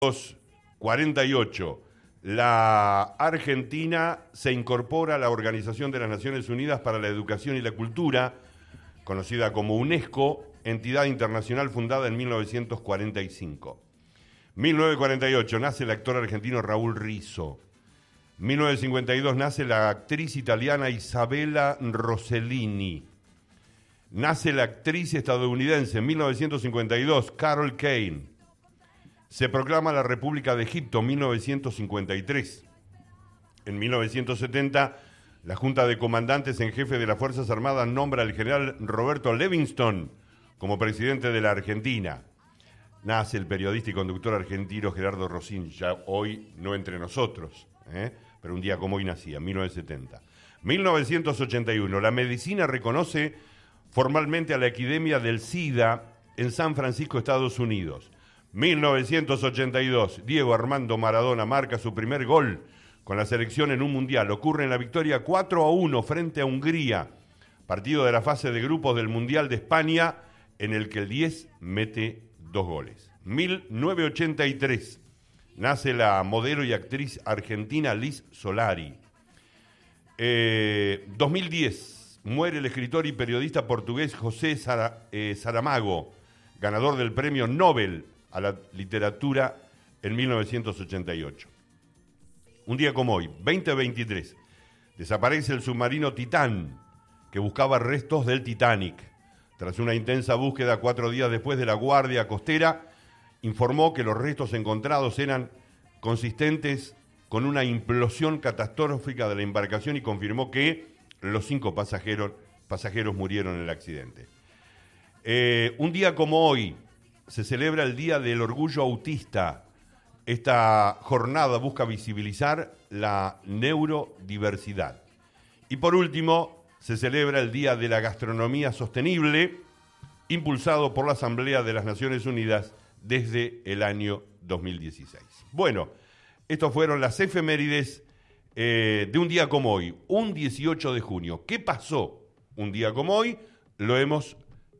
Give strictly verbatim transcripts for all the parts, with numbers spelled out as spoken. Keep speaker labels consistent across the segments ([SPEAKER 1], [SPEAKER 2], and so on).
[SPEAKER 1] cuarenta y ocho, la Argentina se incorpora a la Organización de las Naciones Unidas para la Educación y la Cultura, conocida como UNESCO, entidad internacional fundada en mil novecientos cuarenta y cinco. mil novecientos cuarenta y ocho nace el actor argentino Raúl Rizzo. mil novecientos cincuenta y dos nace la actriz italiana Isabella Rossellini. Nace la actriz estadounidense en mil novecientos cincuenta y dos, Carol Kane. Se proclama la República de Egipto, mil novecientos cincuenta y tres. En mil novecientos setenta, la Junta de Comandantes en Jefe de las Fuerzas Armadas nombra al general Roberto Livingston como presidente de la Argentina. Nace el periodista y conductor argentino Gerardo Rossini, ya hoy no entre nosotros, ¿eh? pero un día como hoy nacía, en mil novecientos setenta. mil novecientos ochenta y uno, la medicina reconoce formalmente a la epidemia del SIDA en San Francisco, Estados Unidos. mil novecientos ochenta y dos, Diego Armando Maradona marca su primer gol con la selección en un mundial. Ocurre en la victoria cuatro a uno frente a Hungría, partido de la fase de grupos del Mundial de España, en el que el diez mete dos goles. mil novecientos ochenta y tres, nace la modelo y actriz argentina Liz Solari. Eh, dos mil diez, muere el escritor y periodista portugués José Sara, eh, Saramago, ganador del premio Nobel a la literatura en mil novecientos ochenta y ocho. Un día como hoy, veinte veintitrés, desaparece el submarino Titán, que buscaba restos del Titanic. Tras una intensa búsqueda, cuatro días después de la Guardia Costera informó que los restos encontrados eran consistentes con una implosión catastrófica de la embarcación y confirmó que los cinco pasajeros, pasajeros murieron en el accidente. Eh, un día como hoy, se celebra el Día del Orgullo Autista. Esta jornada busca visibilizar la neurodiversidad. Y por último, se celebra el Día de la Gastronomía Sostenible, impulsado por la Asamblea de las Naciones Unidas desde el año dos mil dieciséis. Bueno, estas fueron las efemérides eh, de un día como hoy, un dieciocho de junio. ¿Qué pasó un día como hoy? Lo hemos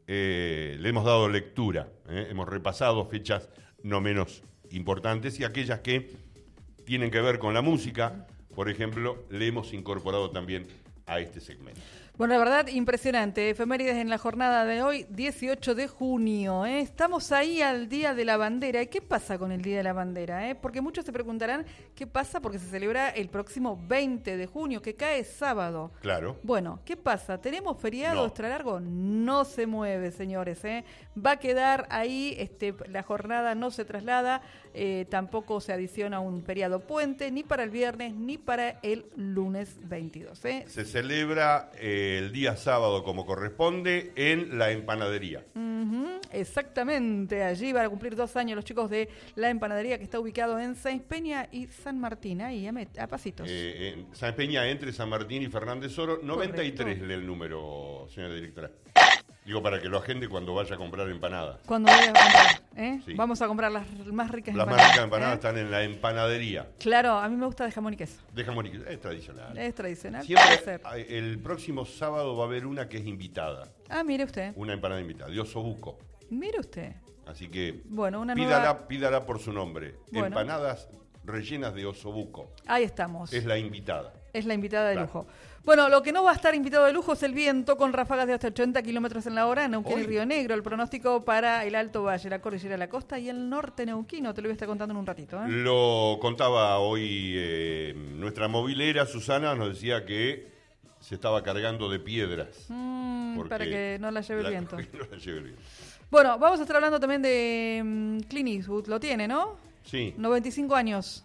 [SPEAKER 1] Eh, le hemos dado lectura, ¿eh? hemos repasado fechas no menos importantes y aquellas que tienen que ver con la música, por ejemplo, le hemos incorporado también a este segmento.
[SPEAKER 2] Bueno, la verdad, impresionante. Efemérides en la jornada de hoy, dieciocho de junio. ¿eh? Estamos ahí al Día de la Bandera. ¿Y qué pasa con el Día de la Bandera? Eh? Porque muchos se preguntarán qué pasa porque se celebra el próximo veinte de junio, que cae sábado.
[SPEAKER 1] Claro.
[SPEAKER 2] Bueno, ¿qué pasa? ¿Tenemos feriado
[SPEAKER 1] No.
[SPEAKER 2] extra largo? No se mueve, señores. ¿eh? Va a quedar ahí, este, la jornada no se traslada, eh, tampoco se adiciona un feriado puente, ni para el viernes, ni para el lunes veintidós. ¿eh?
[SPEAKER 1] Se celebra eh, el día sábado como corresponde en la empanadería.
[SPEAKER 2] Uh-huh, exactamente, allí van a cumplir dos años los chicos de la empanadería que está ubicado en Sáenz Peña y San Martín, ahí a, met- a pasitos.
[SPEAKER 1] Eh, en Sáenz Peña entre San Martín y Fernández Oro, noventa y tres
[SPEAKER 2] Correcto.
[SPEAKER 1] lee el número, señora directora. Digo, para que lo agende cuando vaya a comprar empanadas.
[SPEAKER 2] Cuando vayas a comprar, ¿eh?
[SPEAKER 1] Sí.
[SPEAKER 2] Vamos a comprar las más ricas
[SPEAKER 1] Las
[SPEAKER 2] empanadas.
[SPEAKER 1] más ricas empanadas
[SPEAKER 2] ¿eh?
[SPEAKER 1] están en la empanadería.
[SPEAKER 2] Claro, a mí me gusta de jamón y queso.
[SPEAKER 1] De jamón y queso, es tradicional.
[SPEAKER 2] Es tradicional.
[SPEAKER 1] Siempre,
[SPEAKER 2] puede ser.
[SPEAKER 1] hay- el próximo sábado va a haber una que es invitada,
[SPEAKER 2] Ah, mire usted,
[SPEAKER 1] una empanada invitada, de osobuco.
[SPEAKER 2] mire usted.
[SPEAKER 1] Así que
[SPEAKER 2] Bueno, una
[SPEAKER 1] pídala,
[SPEAKER 2] nueva...
[SPEAKER 1] pídala por su nombre.
[SPEAKER 2] Bueno.
[SPEAKER 1] Empanadas rellenas de osobuco.
[SPEAKER 2] Ahí estamos.
[SPEAKER 1] Es la invitada.
[SPEAKER 2] Es la invitada de
[SPEAKER 1] Claro.
[SPEAKER 2] lujo. Bueno, lo que no va a estar invitado de lujo es el viento con ráfagas de hasta ochenta kilómetros en la hora en Neuquén
[SPEAKER 1] Hoy.
[SPEAKER 2] y Río Negro. El pronóstico para el Alto Valle, la Cordillera de la Costa y el norte neuquino. Te lo voy a estar contando en un ratito. ¿eh?
[SPEAKER 1] Lo contaba hoy eh, nuestra movilera, Susana, nos decía que se estaba cargando de piedras.
[SPEAKER 2] Mm,
[SPEAKER 1] porque
[SPEAKER 2] para que no la lleve el
[SPEAKER 1] la-
[SPEAKER 2] viento.
[SPEAKER 1] que no la lleve el viento.
[SPEAKER 2] Bueno, vamos a estar hablando también de um, Clint Eastwood. Lo tiene, ¿no?
[SPEAKER 1] Sí.
[SPEAKER 2] noventa y cinco años.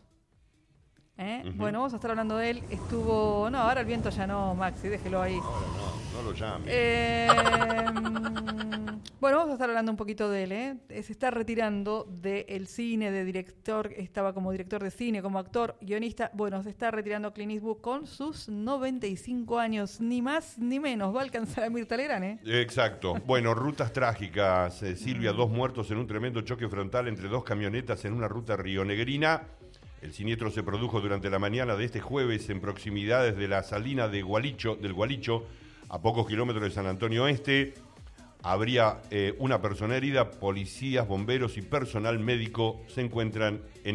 [SPEAKER 2] ¿Eh?
[SPEAKER 1] Ujú.
[SPEAKER 2] Bueno, vamos a estar hablando de él. Estuvo... No, ahora el viento ya no, Maxi, déjelo ahí.
[SPEAKER 1] Ahora no, no lo llame.
[SPEAKER 2] Eh, mm, bueno, vamos a estar hablando un poquito de él, ¿eh? Se está retirando del cine, de director, estaba como director de cine, como actor, guionista. Bueno, se está retirando Clint Eastwood con sus noventa y cinco años, ni más ni menos. Va a alcanzar a Mirta Legrand, ¿eh?
[SPEAKER 1] Exacto. Bueno, rutas trágicas. Eh, Silvia, dos muertos en un tremendo choque frontal entre dos camionetas en una ruta rionegrina. El siniestro se produjo durante la mañana de este jueves en proximidades de la salina de Gualicho, del Gualicho, a pocos kilómetros de San Antonio Este. habría eh, una persona herida, policías, bomberos y personal médico se encuentran en